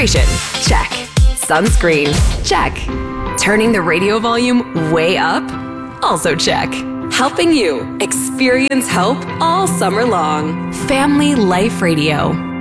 Hydration? Check. Sunscreen? Check. Turning the radio volume way up? Also check. Helping you experience hope all summer long. Family Life Radio.